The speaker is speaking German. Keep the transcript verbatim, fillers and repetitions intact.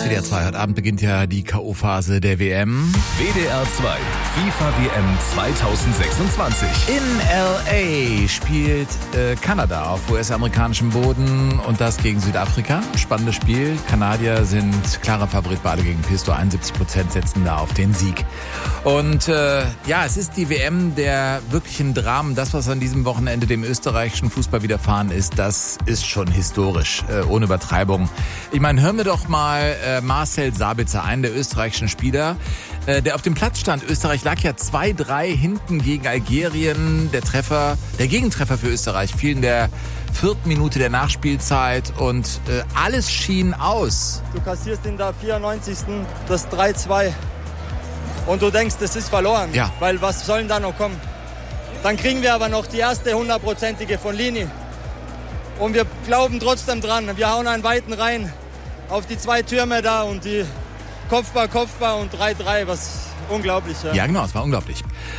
W D R zwei, heute Abend beginnt ja die K O-Phase der W M. W D R zwei, FIFA W M zweitausendsechsundzwanzig. In L A spielt äh, Kanada auf U S-amerikanischem Boden und das gegen Südafrika. Spannendes Spiel. Kanadier sind klarer Favorit, beide gegen Pisto. einundsiebzig Prozent setzen da auf den Sieg. Und äh, ja, es ist die W M der wirklichen Dramen. Das, was an diesem Wochenende dem österreichischen Fußball widerfahren ist, das ist schon historisch, äh, ohne Übertreibung. Ich meine, hören wir doch mal äh, Marcel Sabitzer, einen der österreichischen Spieler, äh, der auf dem Platz stand. Österreich lag ja zwei drei hinten gegen Algerien. Der Treffer, der Gegentreffer für Österreich fiel in der vierten Minute der Nachspielzeit und äh, alles schien aus. Du kassierst in der vierundneunzigsten das drei zwei und du denkst, das ist verloren, ja. Weil was soll denn da noch kommen? Dann kriegen wir aber noch die erste hundertprozentige von Lini und wir glauben trotzdem dran. Wir hauen einen weiten rein auf die zwei Türme da und die Kopfball, Kopfball und drei drei, was unglaublich. Ja, ja genau, es war unglaublich.